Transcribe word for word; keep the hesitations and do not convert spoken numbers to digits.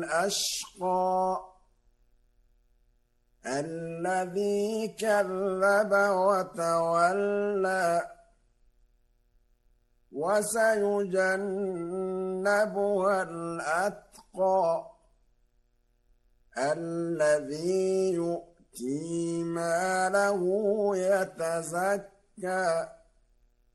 الأشقى الذي كذب وتولى وسيجنبها الأتقى الذي يؤتي ماله يتزكى